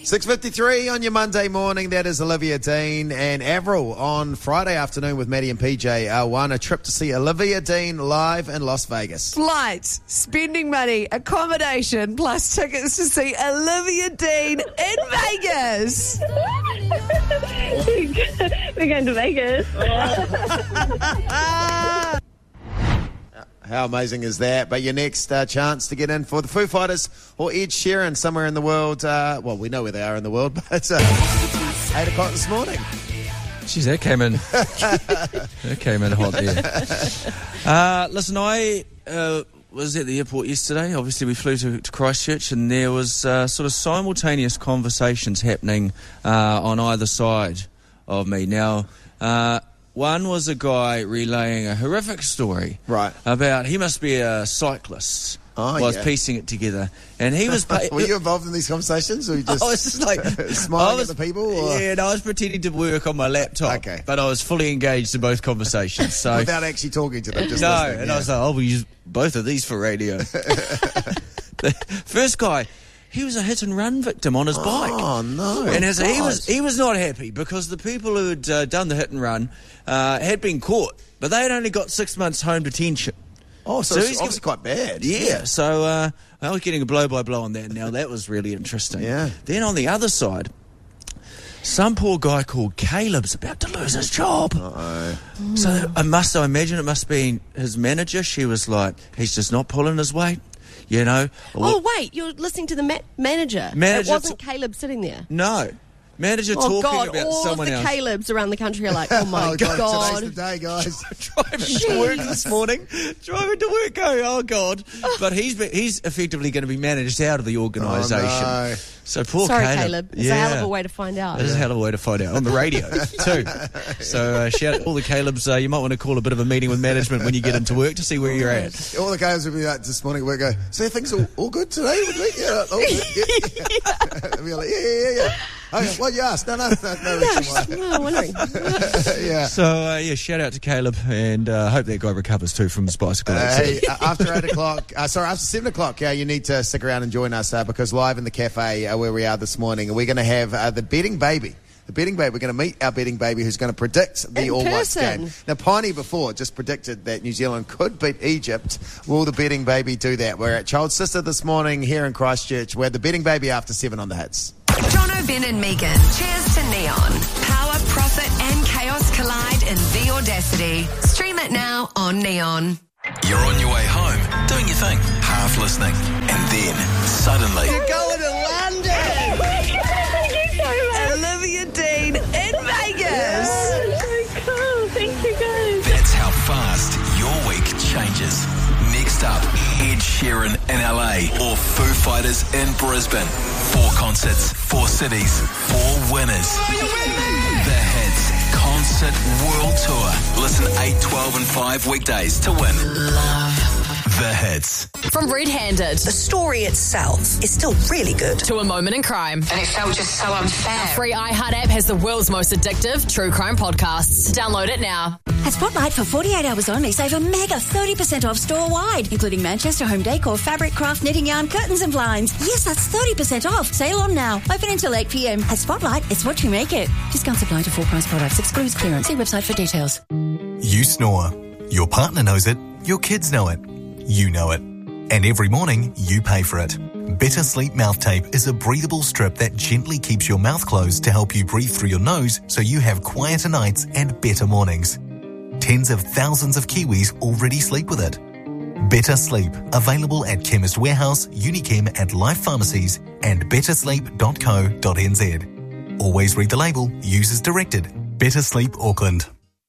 6:53 on your Monday morning. That is Olivia Dean and Avril on Friday afternoon with Maddie and PJ. Won a trip to see Olivia Dean live in Las Vegas. Flights, spending money, accommodation, plus tickets to see Olivia Dean in Vegas. We're going to Vegas. How amazing is that? But your next chance to get in for the Foo Fighters or Ed Sheeran somewhere in the world. Well, we know where they are in the world, but it's 8 o'clock this morning. Jeez, that came in. That came in hot there. Listen, I was at the airport yesterday. Obviously, we flew to Christchurch, and there was sort of simultaneous conversations happening on either side of me. Now, one was a guy relaying a horrific story, right? About he must be a cyclist. I was piecing it together, and he was. Were you involved in these conversations, or you just? I was just like smiling at the people. Or? Yeah, no, I was pretending to work on my laptop. Okay, but I was fully engaged in both conversations. So without actually talking to them, just no. listening, And I was like, "Oh, we'll use both of these for radio." The first guy. He was a hit-and-run victim on his bike. Oh, no. And he was not happy because the people who had done the hit-and-run had been caught, but they had only got 6 months home detention. Oh, so it's obviously quite bad. Yeah, so I was getting a blow-by-blow on that. Now, that was really interesting. Yeah. Then on the other side, some poor guy called Caleb's about to lose his job. Uh-oh. So I imagine it must have been his manager. She was like, he's just not pulling his weight. You know. Oh wait, you're listening to the manager. It wasn't Caleb sitting there. No, manager talking about someone else. All of the Calebs around the country are like, oh my God. Today's the day, guys. Driving to work this morning. Driving to work, going, oh God. But he's effectively going to be managed out of the organisation. Oh, no. So poor Caleb. It's a hell of a way to find out. It is a hell of a way to find out on the radio too. So shout out all the Calebs. You might want to call a bit of a meeting with management when you get into work to see where you're at. All the Calebs will be like this morning at work. Go, so things all good today with me? Yeah, all good. Yeah. They'll be like, yeah. Okay, well, you asked. No reason why. No, wondering. Yeah. So shout out to Caleb, and hope that guy recovers too from his bicycle accident. After 8 o'clock, after 7 o'clock, you need to stick around and join us because live in the cafe where we are this morning, we're going to have the betting baby. The betting baby. We're going to meet our betting baby who's going to predict the All Whites game. Now, Piney before just predicted that New Zealand could beat Egypt. Will the betting baby do that? We're at Child Sister this morning here in Christchurch. We're the betting baby after 7 on the Hits. Jono, Ben and Megan. Cheers to Neon. Power, profit and chaos collide in The Audacity. Stream it now on Neon. You're on your way home, doing your thing, half listening, and then suddenly... You're going to London! Thank you so much. Olivia Dean in Vegas! Oh, so cool. Thank you, guys. That's how fast your week changes. Next up, Ed Sheeran in LA or Foo Fighters in Brisbane. 4 concerts, 4 cities, 4 winners. The Hits Concert World Tour. Listen 8, 12 and 5 weekdays to win. The Hits. From Red Handed. The story itself is still really good. To A Moment in Crime. And it felt just so unfair. Our free iHeart app has the world's most addictive true crime podcasts. Download it now. At Spotlight, for 48 hours only, save a mega 30% off store-wide, including Manchester home decor, fabric, craft, knitting yarn, curtains and blinds. Yes, that's 30% off. Sale on now. Open until 8 p.m. At Spotlight, it's what you make it. Discounts apply to full-price products. Excludes clearance. See website for details. You snore. Your partner knows it. Your kids know it. You know it. And every morning, you pay for it. Better Sleep Mouth Tape is a breathable strip that gently keeps your mouth closed to help you breathe through your nose so you have quieter nights and better mornings. Tens of thousands of Kiwis already sleep with it. Better Sleep, available at Chemist Warehouse, Unichem and Life Pharmacies and bettersleep.co.nz. Always read the label, use as directed. Better Sleep Auckland.